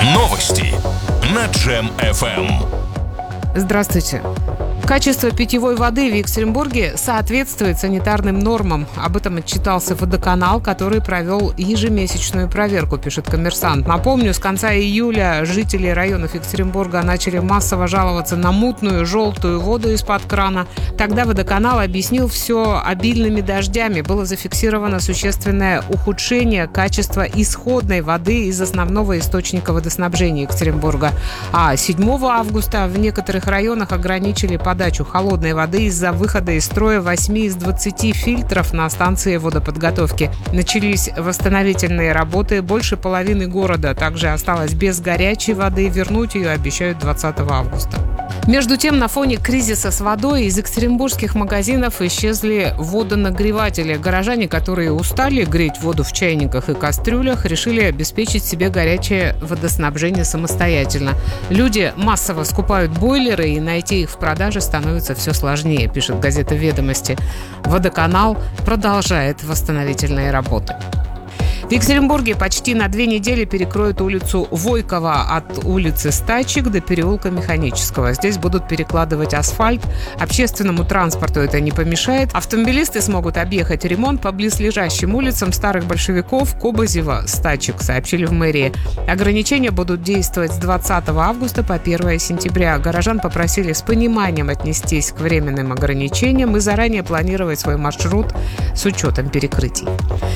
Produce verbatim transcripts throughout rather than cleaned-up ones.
Новости на Джем эф эм. Здравствуйте. Качество питьевой воды в Екатеринбурге соответствует санитарным нормам. Об этом отчитался водоканал, который провел ежемесячную проверку, пишет «Коммерсант». Напомню, с конца июля жители районов Екатеринбурга начали массово жаловаться на мутную, желтую воду из-под крана. Тогда водоканал объяснил все обильными дождями. Было зафиксировано существенное ухудшение качества исходной воды из основного источника водоснабжения Екатеринбурга. А седьмого августа в некоторых районах ограничили подачу холодной воды из-за выхода из строя восемь из двадцати фильтров на станции водоподготовки. Начались восстановительные работы. Больше половины города также осталось без горячей воды. Вернуть ее обещают двадцатого августа. Между тем, на фоне кризиса с водой из екатеринбургских магазинов исчезли водонагреватели. Горожане, которые устали греть воду в чайниках и кастрюлях, решили обеспечить себе горячее водоснабжение самостоятельно. Люди массово скупают бойлеры, и найти их в продаже становится все сложнее, пишет газета «Ведомости». Водоканал продолжает восстановительные работы. В Екатеринбурге почти на две недели перекроют улицу Войкова от улицы Стачек до переулка Механического. Здесь будут перекладывать асфальт. Общественному транспорту это не помешает. Автомобилисты смогут объехать ремонт по близлежащим улицам Старых Большевиков, Кобозева, Стачек, сообщили в мэрии. Ограничения будут действовать с двадцатого августа по первое сентября. Горожан попросили с пониманием отнестись к временным ограничениям и заранее планировать свой маршрут с учетом перекрытий.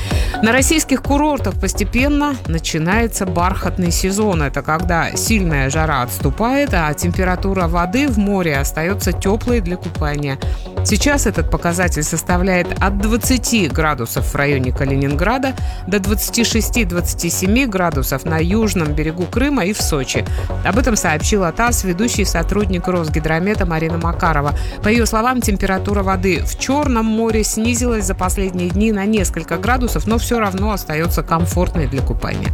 На российских курортах постепенно начинается бархатный сезон. Это когда сильная жара отступает, а температура воды в море остается теплой для купания. Сейчас этот показатель составляет от двадцати градусов в районе Калининграда до двадцати шести - двадцати семи градусов на южном берегу Крыма и в Сочи. Об этом сообщила ТАСС ведущий сотрудник Росгидромета Марина Макарова. По ее словам, температура воды в Черном море снизилась за последние дни на несколько градусов, но все равно остается комфортной для купания.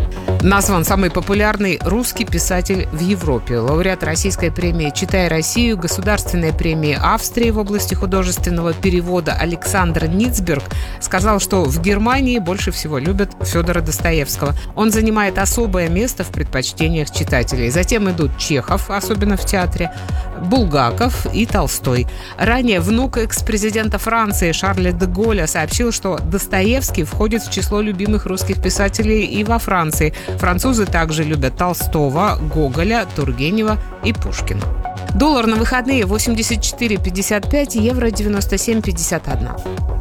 Назван самый популярный русский писатель в Европе. Лауреат российской премии «Читай Россию», государственной премии Австрии в области художественного перевода Александр Ницберг сказал, что в Германии больше всего любят Федора Достоевского. Он занимает особое место в предпочтениях читателей. Затем идут Чехов, особенно в театре, Булгаков и Толстой. Ранее внук экс-президента Франции Шарля де Голля сообщил, что Достоевский входит в число любимых русских писателей и во Франции. Французы также любят Толстого, Гоголя, Тургенева и Пушкина. Доллар на выходные восемьдесят четыре пятьдесят пять, евро девяносто семь пятьдесят один.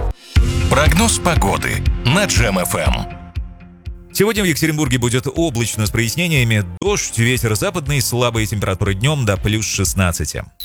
Прогноз погоды на Джем эф эм. Сегодня в Екатеринбурге будет облачно с прояснениями, дождь, ветер западный, слабые температуры днем до плюс шестнадцати.